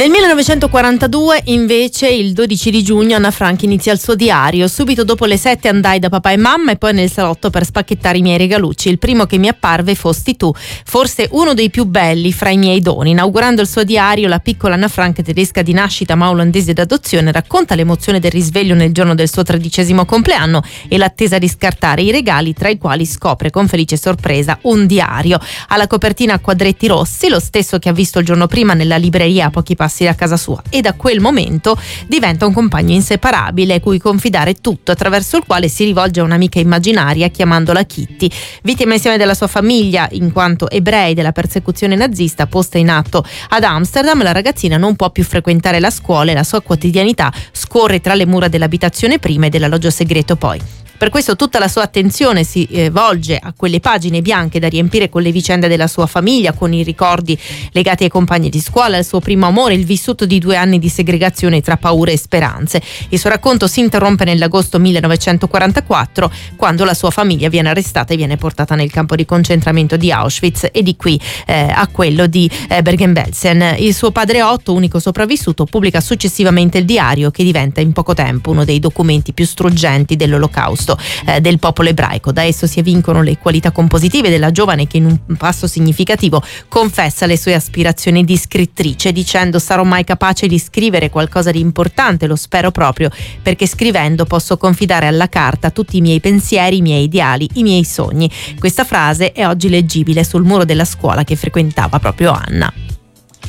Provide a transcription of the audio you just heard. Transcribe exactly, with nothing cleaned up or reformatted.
Nel millenovecentoquarantadue, invece, il dodici di giugno, Anna Frank inizia il suo diario. Subito dopo le sette andai da papà e mamma e poi nel salotto per spacchettare i miei regalucci. Il primo che mi apparve fosti tu, forse uno dei più belli fra i miei doni. Inaugurando il suo diario, la piccola Anna Frank, tedesca di nascita ma olandese d'adozione, racconta l'emozione del risveglio nel giorno del suo tredicesimo compleanno e l'attesa di scartare i regali, tra i quali scopre con felice sorpresa un diario. Alla copertina a quadretti rossi, lo stesso che ha visto il giorno prima nella libreria a pochi passi da casa sua, e da quel momento diventa un compagno inseparabile cui confidare tutto, attraverso il quale si rivolge a un'amica immaginaria chiamandola Kitty. Vittima insieme della sua famiglia in quanto ebrei della persecuzione nazista posta in atto ad Amsterdam, la ragazzina non può più frequentare la scuola e la sua quotidianità scorre tra le mura dell'abitazione prima e dell'alloggio segreto poi. Per questo tutta la sua attenzione si eh, volge a quelle pagine bianche da riempire con le vicende della sua famiglia, con i ricordi legati ai compagni di scuola, al suo primo amore, il vissuto di due anni di segregazione tra paure e speranze. Il suo racconto si interrompe nell'agosto millenovecentoquarantaquattro, quando la sua famiglia viene arrestata e viene portata nel campo di concentramento di Auschwitz e di qui eh, a quello di eh, Bergen-Belsen. Il suo padre Otto, unico sopravvissuto, pubblica successivamente il diario, che diventa in poco tempo uno dei documenti più struggenti dell'Olocausto del popolo ebraico. Da esso si evincono le qualità compositive della giovane che in un passo significativo confessa le sue aspirazioni di scrittrice, dicendo: sarò mai capace di scrivere qualcosa di importante, lo spero proprio, perché scrivendo posso confidare alla carta tutti i miei pensieri, i miei ideali, i miei sogni. Questa frase è oggi leggibile sul muro della scuola che frequentava proprio Anna.